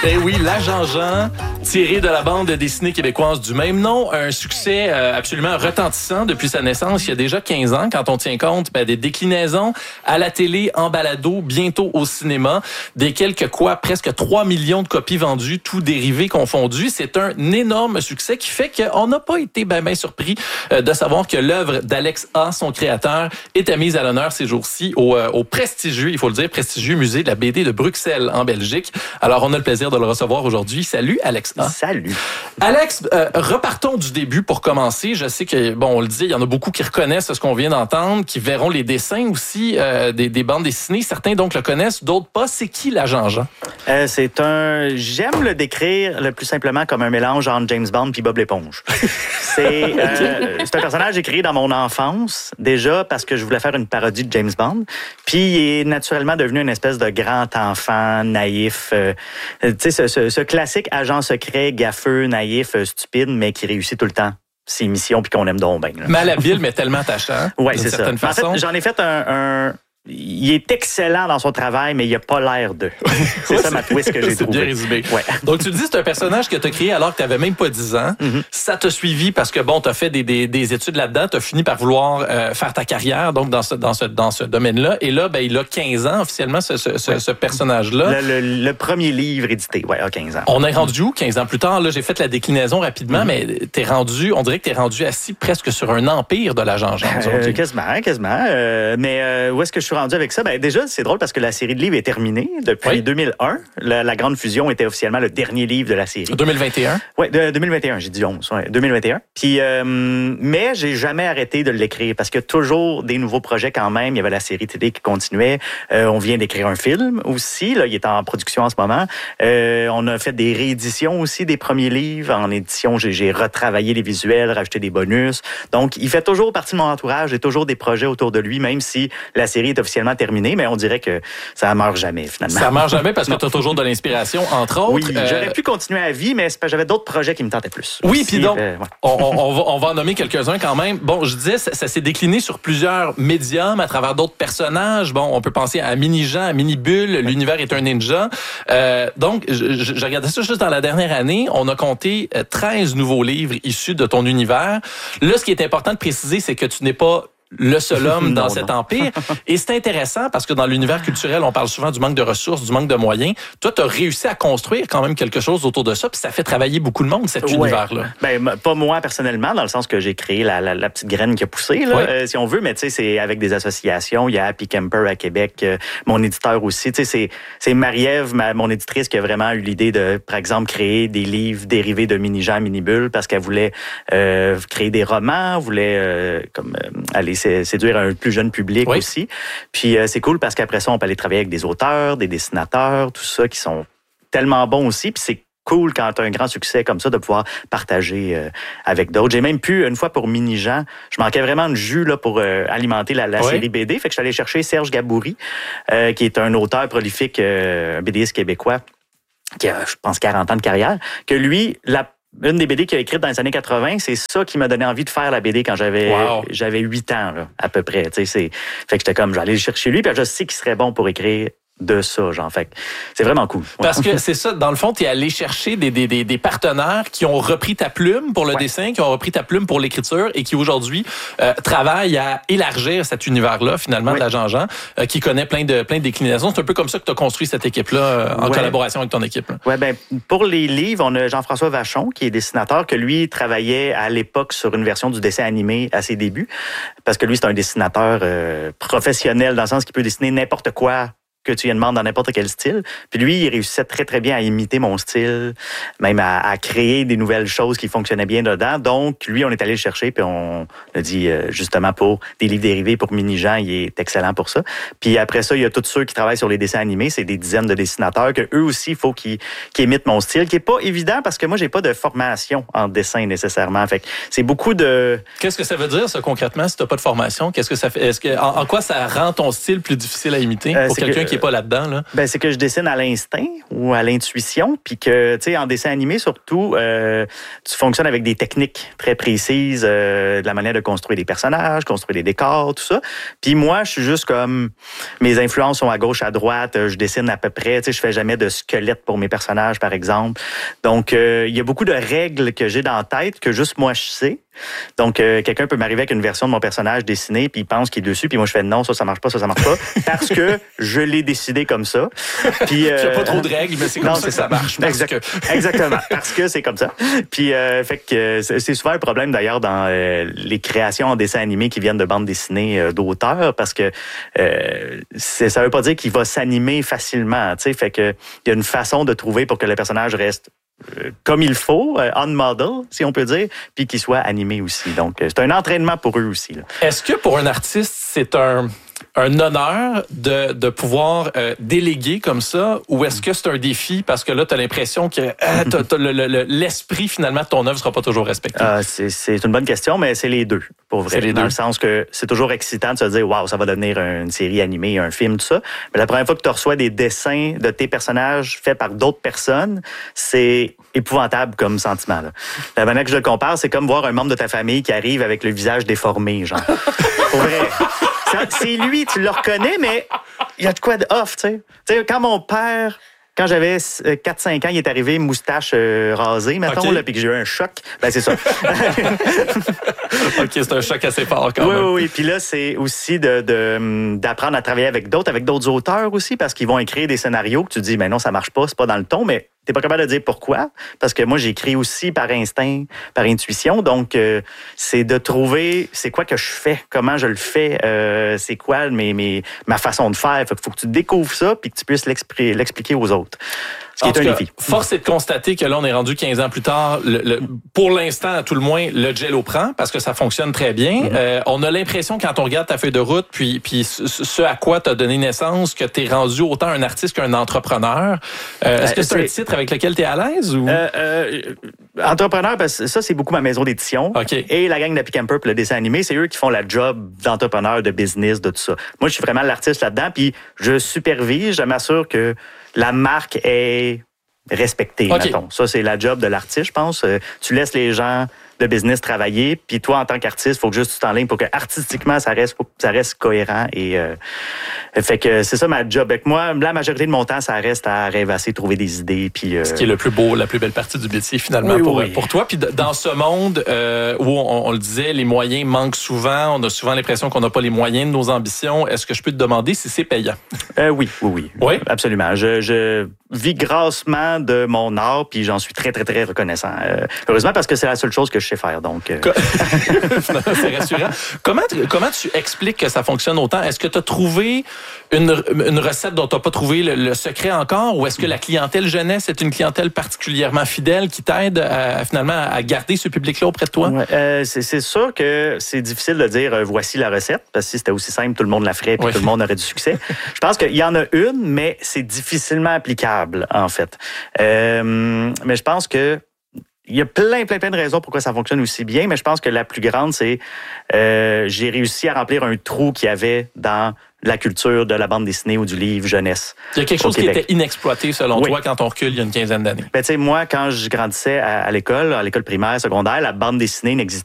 Eh oui, l'Agent Jean, tiré de la bande dessinée québécoise du même nom, un succès absolument retentissant depuis sa naissance il y a déjà 15 ans, quand on tient compte des déclinaisons à la télé, en balado, bientôt au cinéma, des presque 3 millions de copies vendues, tout dérivés confondus. C'est un énorme succès qui fait qu'on n'a pas été ben surpris de savoir que l'œuvre d'Alex A, son créateur, était mise à l'honneur ces jours-ci au prestigieux, il faut le dire, prestigieux musée de la BD de Bruxelles, en Belgique. Alors, on a le plaisir de le recevoir aujourd'hui. Salut, Alex A. Salut. Alex, repartons du début pour commencer. Je sais que, on le dit, il y en a beaucoup qui reconnaissent ce qu'on vient d'entendre, qui verront les dessins aussi des bandes dessinées. Certains, donc, le connaissent, d'autres pas. C'est qui l'Agent Jean? J'aime le décrire le plus simplement comme un mélange entre James Bond puis Bob l'éponge. C'est un personnage que j'ai créé dans mon enfance, déjà parce que je voulais faire une parodie de James Bond. Puis il est naturellement devenu une espèce de grand enfant naïf. Tu sais, ce classique agent secret, gaffeux, naïf, stupide, mais qui réussit tout le temps ses missions puis qu'on aime donc bien. Malhabile, mais tellement attachant. Oui, c'est ça. Façon. En fait, j'en ai fait il est excellent dans son travail, mais il n'a pas l'air de. C'est ça ma twist que j'ai trouvé. C'est bien résumé. Ouais. Donc, tu dis c'est un personnage que tu as créé alors que tu n'avais même pas 10 ans. Mm-hmm. Ça t'a suivi parce que, tu as fait des études là-dedans. Tu as fini par vouloir faire ta carrière donc dans ce domaine-là. Et là, il a 15 ans officiellement, ce personnage-là. Le premier livre édité, à 15 ans. On est rendu où 15 ans plus tard? Là, j'ai fait la déclinaison rapidement, mais on dirait que tu es rendu assis presque sur un empire de l'Agent Jean. Quasiment. Mais où est-ce que je suis rendu avec ça? Déjà, c'est drôle parce que la série de livres est terminée depuis 2001. La Grande Fusion était officiellement le dernier livre de la série. 2021? Oui, 2021, j'ai dit 11. 2021. Puis, mais j'ai jamais arrêté de l'écrire parce qu'il y a toujours des nouveaux projets quand même. Il y avait la série télé qui continuait. On vient d'écrire un film aussi. Là, il est en production en ce moment. On a fait des rééditions aussi des premiers livres. En édition, j'ai retravaillé les visuels, rajouté des bonus. Donc, il fait toujours partie de mon entourage. J'ai toujours des projets autour de lui, même si la série est officiellement terminée, mais on dirait que ça meurt jamais, finalement. Ça meurt jamais parce que tu as toujours de l'inspiration, entre autres. Oui, j'aurais pu continuer à vie, mais j'avais d'autres projets qui me tentaient plus. Oui, puis donc, on va en nommer quelques-uns quand même. Bon, je disais, ça s'est décliné sur plusieurs médiums à travers d'autres personnages. Bon, on peut penser à Mini-Jean, à Mini-Bulle, l'univers est un ninja. Donc, je regardais ça juste dans la dernière année. On a compté 13 nouveaux livres issus de ton univers. Là, ce qui est important de préciser, c'est que tu n'es pas le seul homme dans cet empire. Et c'est intéressant parce que dans l'univers culturel, on parle souvent du manque de ressources, du manque de moyens. Toi, tu as réussi à construire quand même quelque chose autour de ça, puis ça fait travailler beaucoup de monde, cet univers-là. Pas moi personnellement, dans le sens que j'ai créé la petite graine qui a poussé, là, si on veut, mais tu sais, c'est avec des associations. Il y a Happy Camper à Québec, mon éditeur aussi. Tu sais, c'est Marie-Ève, mon éditrice, qui a vraiment eu l'idée de, par exemple, créer des livres dérivés de Mini-Jean, Mini-Bulle, parce qu'elle voulait créer des romans, voulait aller séduire un plus jeune public aussi. Puis c'est cool parce qu'après ça, on peut aller travailler avec des auteurs, des dessinateurs, tout ça, qui sont tellement bons aussi. Puis c'est cool quand tu as un grand succès comme ça de pouvoir partager avec d'autres. J'ai même pu, une fois pour Mini-Jean, je manquais vraiment de jus là, pour alimenter la série BD. Fait que je suis allé chercher Serge Gaboury, qui est un auteur prolifique, un BDiste québécois, qui a, je pense, 40 ans de carrière, que lui, une des BD qu'il a écrites dans les années 80, c'est ça qui m'a donné envie de faire la BD quand j'avais 8 ans, là, à peu près. Fait que j'étais comme, j'allais le chercher lui, puis je sais qu'il serait bon pour écrire de ça, genre. Fait c'est vraiment cool. Parce que c'est ça, dans le fond, tu es allé chercher des partenaires qui ont repris ta plume pour le dessin, qui ont repris ta plume pour l'écriture et qui aujourd'hui travaillent à élargir cet univers-là, finalement, de l'Agent Jean, qui connaît plein de déclinaisons. C'est un peu comme ça que tu as construit cette équipe-là en collaboration avec ton équipe. Oui, pour les livres, on a Jean-François Vachon, qui est dessinateur, que lui travaillait à l'époque sur une version du dessin animé à ses débuts, parce que lui, c'est un dessinateur professionnel, dans le sens qu'il peut dessiner n'importe quoi que tu lui demandes dans n'importe quel style. Puis lui, il réussissait très, très bien à imiter mon style, même à créer des nouvelles choses qui fonctionnaient bien dedans. Donc, lui, on est allé le chercher, puis on a dit, justement, pour des livres dérivés, pour Mini-Jean, il est excellent pour ça. Puis après ça, il y a tous ceux qui travaillent sur les dessins animés. C'est des dizaines de dessinateurs que eux aussi, il faut qu'ils imitent mon style, qui est pas évident parce que moi, j'ai pas de formation en dessin nécessairement. Fait que c'est beaucoup de... Qu'est-ce que ça veut dire, ça, concrètement, si t'as pas de formation? Qu'est-ce que ça fait? En quoi ça rend ton style plus difficile à imiter pour quelqu'un qui embarquez pas là-dedans. Là. Ben, c'est que je dessine à l'instinct ou à l'intuition, puis que, tu sais, en dessin animé, surtout, tu fonctionnes avec des techniques très précises, de la manière de construire des personnages, construire des décors, tout ça. Puis moi, je suis juste comme, mes influences sont à gauche, à droite, je dessine à peu près, tu sais, je fais jamais de squelette pour mes personnages, par exemple. Donc, il y a beaucoup de règles que j'ai dans la tête que juste moi, je sais. Donc, quelqu'un peut m'arriver avec une version de mon personnage dessinée, puis il pense qu'il est dessus, puis moi, je fais non, ça marche pas, ça marche pas, parce que je l'ai décidé comme ça. Puis, il n'y a pas trop de règles, mais c'est comme ça marche. Exactement, parce que c'est comme ça. Puis, fait que c'est souvent un problème, d'ailleurs, dans les créations en dessin animé qui viennent de bandes dessinées d'auteurs, parce que ça veut pas dire qu'il va s'animer facilement, tu sais, fait que il y a une façon de trouver pour que le personnage reste comme il faut, on model, si on peut dire, puis qu'il soit animé aussi. Donc, c'est un entraînement pour eux aussi. Là. Est-ce que pour un artiste, c'est un honneur de pouvoir déléguer comme ça, ou est-ce que c'est un défi parce que là, tu as l'impression que l'esprit, finalement, de ton œuvre ne sera pas toujours respecté? C'est une bonne question, mais c'est les deux, pour vrai. Dans le sens que c'est toujours excitant de se dire « Wow, ça va devenir une série animée, un film, tout ça ». Mais la première fois que tu reçois des dessins de tes personnages faits par d'autres personnes, c'est épouvantable comme sentiment. Là. La manière que je le compare, c'est comme voir un membre de ta famille qui arrive avec le visage déformé, genre. Pour vrai. C'est lui, tu le reconnais, mais il y a de quoi de off, tu sais. Tu sais, quand mon père, quand j'avais 4-5 ans, il est arrivé moustache rasée, mettons, là, puis que j'ai eu un choc, ben c'est ça. OK, c'est un choc assez fort quand même. Oui. Puis là, c'est aussi d'apprendre à travailler avec d'autres auteurs aussi, parce qu'ils vont écrire des scénarios que tu dis, ben non, ça marche pas, c'est pas dans le ton, mais t'es pas capable de dire pourquoi, parce que moi, j'écris aussi par instinct, par intuition. Donc, c'est de trouver c'est quoi que je fais, comment je le fais, c'est quoi ma façon de faire. Faut que tu découvres ça puis que tu puisses l'expliquer aux autres. Ce qui est un défi. Force est de constater que là, on est rendu 15 ans plus tard. Pour l'instant, à tout le moins, le Jello prend parce que ça fonctionne très bien. Mm-hmm. On a l'impression, quand on regarde ta feuille de route, puis ce à quoi tu as donné naissance, que tu es rendu autant un artiste qu'un entrepreneur. Est-ce que c'est un titre avec lequel tu es à l'aise? Ou? Entrepreneur, parce que ça, c'est beaucoup ma maison d'édition. Okay. Et la gang d'Happy Camper pour le dessin animé, c'est eux qui font la job d'entrepreneur, de business, de tout ça. Moi, je suis vraiment l'artiste là-dedans, puis je supervise, je m'assure que la marque est respectée, okay. mettons. Ça, c'est la job de l'artiste, je pense. Tu laisses les gens de business travailler, puis toi, en tant qu'artiste, il faut que juste tu t'enlignes pour que artistiquement, ça reste cohérent. Et fait que c'est ça ma job. Avec moi, la majorité de mon temps, ça reste à rêvasser, trouver des idées. Puis ce qui est le plus beau, la plus belle partie du métier, finalement, pour toi. Puis dans ce monde où on le disait, les moyens manquent souvent, on a souvent l'impression qu'on n'a pas les moyens de nos ambitions. Est-ce que je peux te demander si c'est payant? Oui. Oui, absolument. Je vis grassement de mon art, puis j'en suis très, très, très reconnaissant. Heureusement, parce que c'est la seule chose que je sais faire. Donc, c'est rassurant. Comment tu expliques que ça fonctionne autant? Est-ce que tu as trouvé une recette dont tu n'as pas trouvé le secret encore, ou est-ce que la clientèle jeunesse est une clientèle particulièrement fidèle qui t'aide finalement à garder ce public-là auprès de toi? Ouais, c'est sûr que c'est difficile de dire voici la recette, parce que si c'était aussi simple, tout le monde la ferait, puis tout le monde aurait du succès. Je pense qu'il y en a une, mais c'est difficilement applicable, en fait. Mais je pense que il y a plein de raisons pourquoi ça fonctionne aussi bien, mais je pense que la plus grande, c'est j'ai réussi à remplir un trou qu'il y avait dans la culture de la bande dessinée ou du livre jeunesse. Il y a quelque chose qui était inexploité, selon toi, quand on recule il y a une quinzaine d'années. Ben, tu sais, moi, quand je grandissais à l'école primaire, secondaire, la bande dessinée